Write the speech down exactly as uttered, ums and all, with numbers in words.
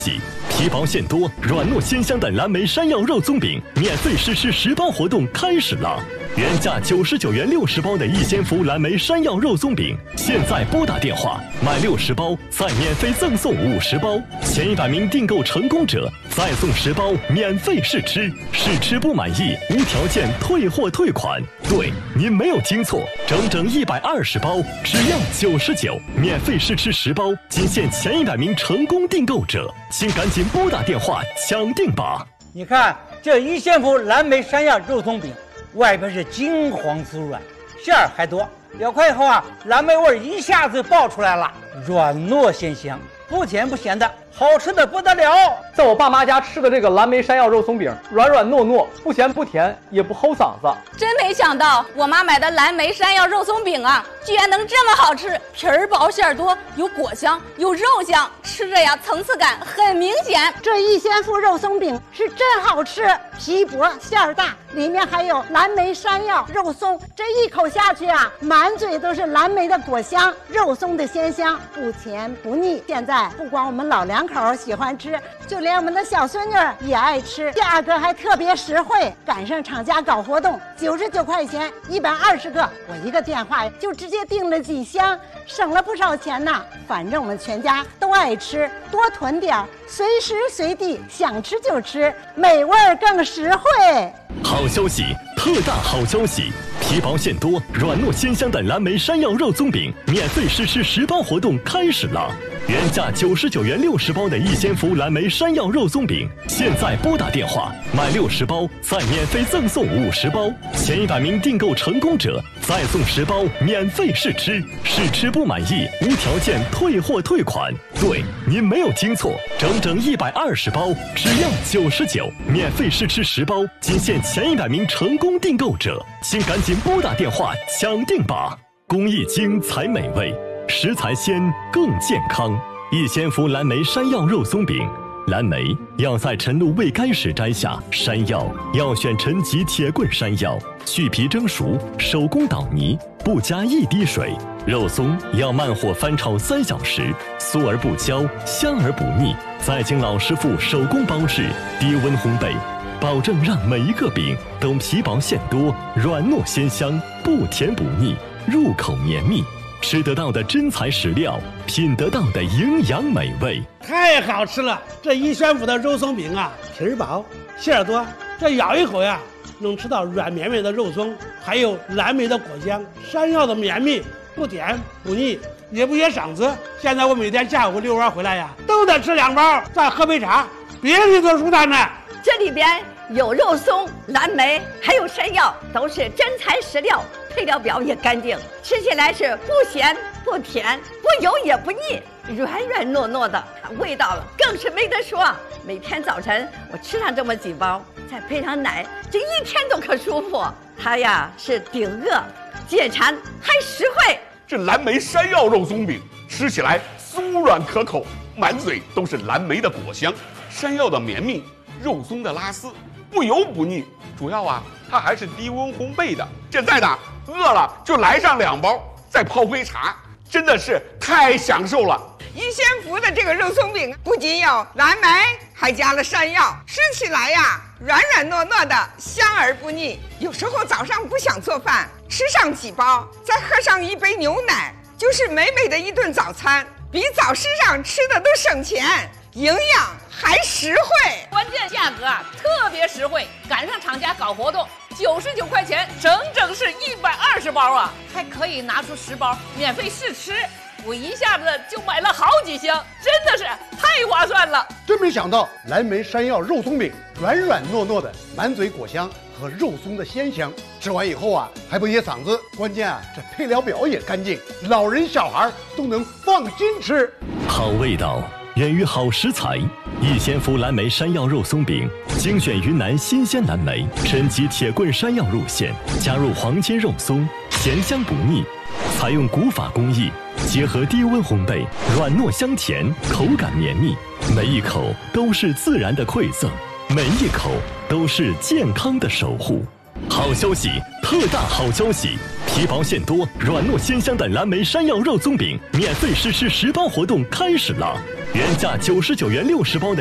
皮薄馅多、软糯鲜香的蓝莓山药肉松饼免费试吃十包活动开始了！原价九十九元六十包的逸仙福蓝莓山药肉松饼，现在拨打电话买六十包，再免费赠送五十包，前一百名订购成功者再送十包免费试吃，试吃不满意无条件退货退款。对，您没有听错，整整一百二十包，只要九十九，免费试吃十包，仅限前一百名成功订购者，请赶紧拨打电话抢订吧！ 你看这逸仙福蓝莓山药肉松饼，外边是金黄酥软，馅儿还多，咬开以后啊，蓝莓味一下子爆出来了，软糯鲜香，不甜不咸的，好吃的不得了。 在我爸妈家吃的这个蓝莓山药肉松饼，软软糯糯，不咸不甜，也不齁嗓子。 真没想到我妈买的蓝莓山药肉松饼啊，居然能这么好吃，皮儿薄馅儿多，有果香，有肉香，吃着呀层次感很明显。 这逸仙福肉松饼是真好吃，皮薄馅儿大，里面还有蓝莓山药肉松，这一口下去啊，满嘴都是蓝莓的果香，肉松的鲜香，不甜不腻。现在不光我们老两口喜欢吃，就连我们的小孙女也爱吃，价格还特别实惠。赶上厂家搞活动，九十九块钱一百二十个，我一个电话就直接订了几箱，省了不少钱呢。反正我们全家都爱吃，多囤点，随时随地想吃就吃，美味更实惠。 好消息，特大好消息！皮薄馅多、软糯鲜香的蓝莓山药肉松饼免费试吃十包活动开始了！原价九十九元六十包的逸仙福蓝莓山药肉松饼，现在拨打电话买六十包，再免费赠送五十包，前一百名订购成功者再送十包免费试吃，试吃不满意无条件退货退款。对，您没有听错，整整一百二十包，只要九十九，免费试吃十包，仅限前一百名成功订购者，请赶紧拨打电话抢订吧！工艺精才美味，食材鲜更健康。逸仙福蓝莓山药肉松饼，蓝莓要在晨露未干时摘下，山药要选陈吉铁棍山药，去皮蒸熟，手工捣泥，不加一滴水。肉松要慢火翻炒三小时，酥而不焦，香而不腻，再经老师傅手工包制，低温烘焙，保证让每一个饼都皮薄馅多，软糯鲜香，不甜不腻，入口绵密。吃得到的真材实料，品得到的营养美味， 太好吃了！这逸仙福的肉松饼啊，皮儿薄，馅儿多，这咬一口呀，能吃到软绵绵的肉松，还有蓝莓的果香，山药的绵密，不甜不腻，也不噎嗓子。现在我每天下午遛弯回来呀，都得吃两包，再喝杯茶，别提多舒坦呢。 这里边有肉松、蓝莓，还有山药，都是真材实料，配料表也干净，吃起来是不咸不甜，不油也不腻，软软糯糯的，味道更是没得说。每天早晨我吃上这么几包，再配上奶，这一天都可舒服。它呀是顶饿、解馋还实惠。 这蓝莓山药肉松饼吃起来酥软可口，满嘴都是蓝莓的果香，山药的绵密，肉松的拉丝，不油不腻。主要啊，它还是低温烘焙的。现在呢，饿了就来上两包，再泡杯茶，真的是太享受了。 逸仙福的这个肉松饼不仅有蓝莓，还加了山药，吃起来呀软软糯糯的，香而不腻。有时候早上不想做饭，吃上几包，再喝上一杯牛奶，就是美美的一顿早餐，比早市上吃的都省钱，营养还实惠， 关键价格啊特别实惠，赶上厂家搞活动，九十九块钱，整整是一百二十包啊，还可以拿出十包免费试吃。我一下子就买了好几箱，真的是太划算了！ 真没想到蓝莓山药肉松饼软软糯糯的，满嘴果香和肉松的鲜香，吃完以后啊还不噎嗓子。关键啊这配料表也干净，老人小孩都能放心吃。 好味道源于好食材，逸仙福蓝莓山药肉松饼精选云南新鲜蓝莓，陈吉铁棍山药入馅，加入黄金肉松，咸香不腻。采用古法工艺，结合低温烘焙，软糯香甜，口感绵密，每一口都是自然的馈赠，每一口都是健康的守护。好消息，特大好消息！皮薄馅多、软糯鲜香的蓝莓山药肉松饼免费试吃十包活动开始了！ 原价九十九元六十包的。